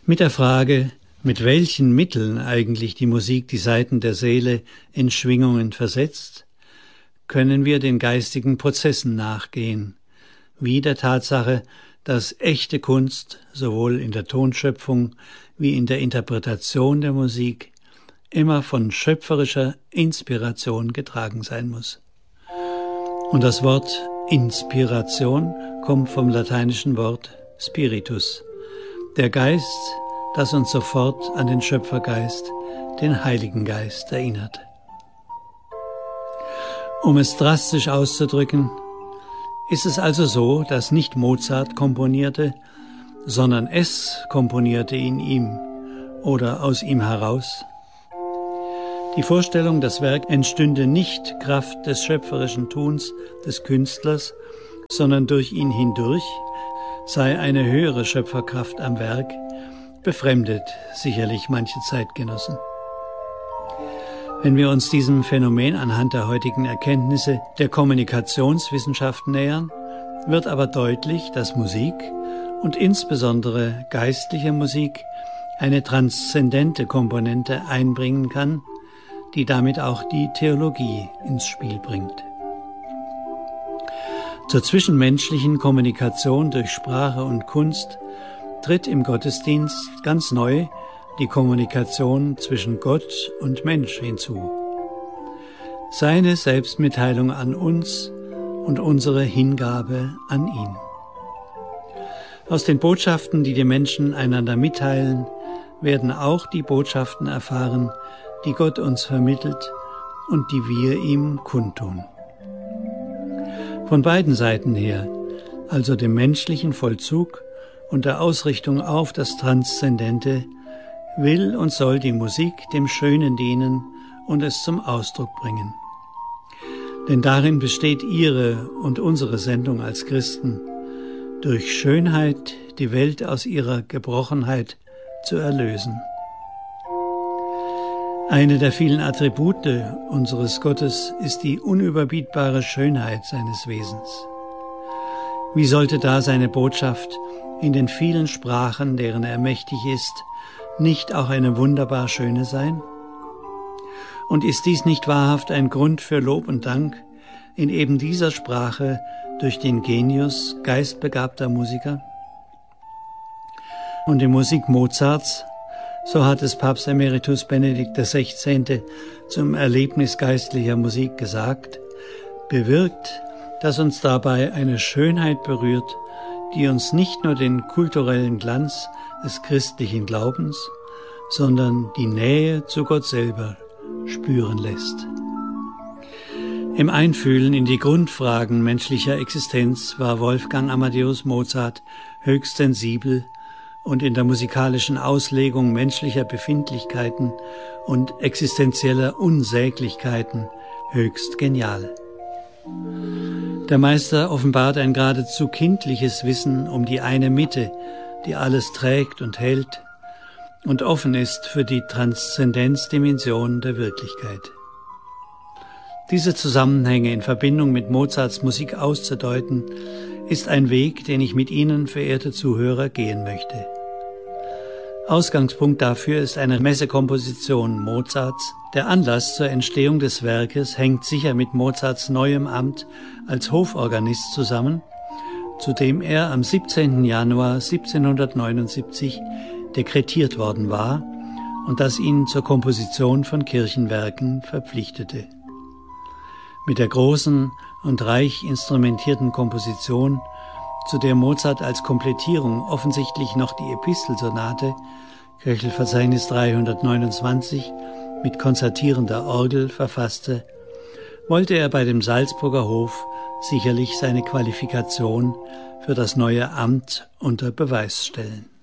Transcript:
Mit der Frage, mit welchen Mitteln eigentlich die Musik die Saiten der Seele in Schwingungen versetzt, können wir den geistigen Prozessen nachgehen, wie der Tatsache, dass echte Kunst sowohl in der Tonschöpfung wie in der Interpretation der Musik immer von schöpferischer Inspiration getragen sein muss. Und das Wort Inspiration kommt vom lateinischen Wort Spiritus, der Geist, das uns sofort an den Schöpfergeist, den Heiligen Geist, erinnert. Um es drastisch auszudrücken, ist es also so, dass nicht Mozart komponierte, sondern es komponierte in ihm oder aus ihm heraus. Die Vorstellung, das Werk entstünde nicht Kraft des schöpferischen Tuns des Künstlers, sondern durch ihn hindurch, sei eine höhere Schöpferkraft am Werk, befremdet sicherlich manche Zeitgenossen. Wenn wir uns diesem Phänomen anhand der heutigen Erkenntnisse der Kommunikationswissenschaft nähern, wird aber deutlich, dass Musik und insbesondere geistliche Musik eine transzendente Komponente einbringen kann, die damit auch die Theologie ins Spiel bringt. Zur zwischenmenschlichen Kommunikation durch Sprache und Kunst tritt im Gottesdienst ganz neu die Kommunikation zwischen Gott und Mensch hinzu. Seine Selbstmitteilung an uns und unsere Hingabe an ihn. Aus den Botschaften, die die Menschen einander mitteilen, werden auch die Botschaften erfahren, die Gott uns vermittelt und die wir ihm kundtun. Von beiden Seiten her, also dem menschlichen Vollzug und der Ausrichtung auf das Transzendente, will und soll die Musik dem Schönen dienen und es zum Ausdruck bringen. Denn darin besteht ihre und unsere Sendung als Christen, durch Schönheit die Welt aus ihrer Gebrochenheit zu erlösen. Eine der vielen Attribute unseres Gottes ist die unüberbietbare Schönheit seines Wesens. Wie sollte da seine Botschaft in den vielen Sprachen, deren er mächtig ist, nicht auch eine wunderbar schöne sein? Und ist dies nicht wahrhaft ein Grund für Lob und Dank in eben dieser Sprache durch den Genius geistbegabter Musiker? Und die Musik Mozarts, so hat es Papst Emeritus Benedikt XVI. Zum Erlebnis geistlicher Musik gesagt, bewirkt, dass uns dabei eine Schönheit berührt, die uns nicht nur den kulturellen Glanz des christlichen Glaubens, sondern die Nähe zu Gott selber spüren lässt. Im Einfühlen in die Grundfragen menschlicher Existenz war Wolfgang Amadeus Mozart höchst sensibel und in der musikalischen Auslegung menschlicher Befindlichkeiten und existenzieller Unsäglichkeiten höchst genial. Der Meister offenbart ein geradezu kindliches Wissen um die eine Mitte, die alles trägt und hält und offen ist für die Transzendenzdimension der Wirklichkeit. Diese Zusammenhänge in Verbindung mit Mozarts Musik auszudeuten, ist ein Weg, den ich mit Ihnen, verehrte Zuhörer, gehen möchte. Ausgangspunkt dafür ist eine Messekomposition Mozarts. Der Anlass zur Entstehung des Werkes hängt sicher mit Mozarts neuem Amt als Hoforganist zusammen, zu dem er am 17. Januar 1779 dekretiert worden war und das ihn zur Komposition von Kirchenwerken verpflichtete. Mit der großen und reich instrumentierten Komposition, zu der Mozart als Komplettierung offensichtlich noch die Epistelsonate, Köchelverzeichnis 329, mit konzertierender Orgel verfasste, wollte er bei dem Salzburger Hof sicherlich seine Qualifikation für das neue Amt unter Beweis stellen.